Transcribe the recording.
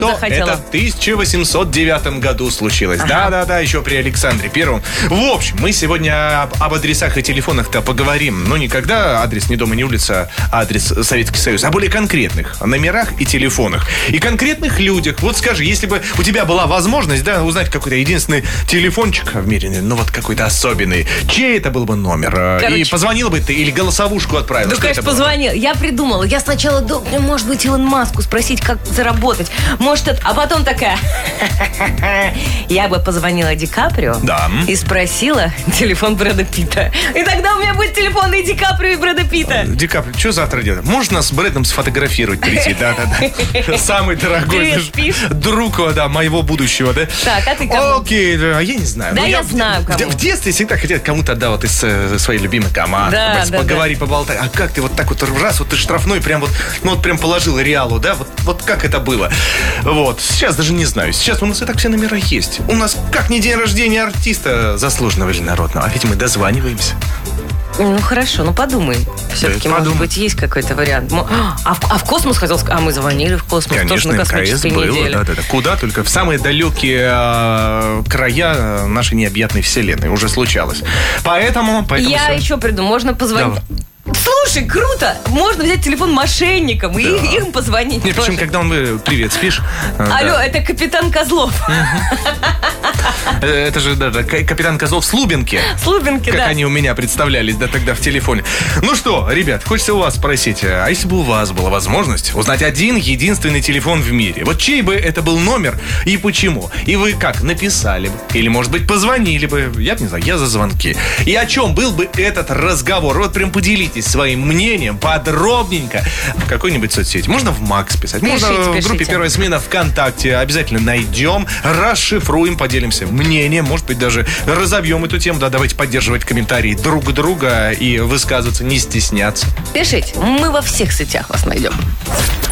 то захотела. это в 1809 году случилось. Да-да-да, еще при Александре Первом. В общем, мы сегодня об адресах и телефонах-то поговорим. Ну, не когда адрес не дома, не улица, а адрес Советский Союз, а более конкретных номерах и телефонах. И конкретных людях. Вот скажи, если бы у тебя была возможность, да, узнать какой-то единственный телефончик в мире, ну вот какой-то особенный, чей это был бы номер? И позвонила бы ты или голосовушку отправила? Да, конечно, позвонил. Я придумала. Я сначала думала, может быть, Илон Маску спросить, как заработать. Может, это... А потом такая... Я бы позвонила Ди Каприо и спросила телефон Брэда Питта. И тогда у меня будет телефон и Ди Каприо, и Брэда Питта. Ди Каприо, что завтра делать? Можно с Брэдом сфотографировать прийти? Да-да-да. Самый дорогой друг, да, моего будущего, да? Так, а ты кому? Окей, я не знаю. Да, я знаю кому. В детстве всегда хотел кому-то, да, вот из своей любимой команды. Поговорить, поболтать. А как ты вот так вот раз, вот ты штрафной прям вот, ну вот прям положил Реалу, да? Вот как это было? Вот. Сейчас даже не знаю. Сейчас у нас и так все номера есть. У нас как не день рождения артиста заслуженного или народного, а ведь мы дозваниваемся. Ну, хорошо, ну подумай. Все-таки, может быть, есть какой-то вариант. А в космос хотел сказать? А мы звонили в космос. Конечно, тоже на космической неделе. Да. Куда только? В самые далекие края нашей необъятной вселенной уже случалось. Поэтому я все. еще придумал. Можно позвонить... Слушай, круто! Можно взять телефон мошенникам и им позвонить. Нет, причем, когда он... Привет, спишь? Алло, это капитан Козлов. Это же, да, капитан Козлов с Лубенки. С Лубенки, как они у меня представлялись, да, тогда в телефоне. Ну что, ребят, хочется у вас спросить, а если бы у вас была возможность узнать один единственный телефон в мире, вот чей бы это был номер и почему? И вы как, написали бы? Или, может быть, позвонили бы? Я не знаю, я за звонки. И о чем был бы этот разговор? Вот прям поделитесь своим мнением подробненько в какой-нибудь соцсети. Можно в Макс писать, можно в группе «Первая смена» ВКонтакте. Обязательно найдем, расшифруем, поделимся мнением, может быть, даже разовьем эту тему. Да, давайте поддерживать комментарии друг друга и высказываться, не стесняться. Пишите, мы во всех сетях вас найдем.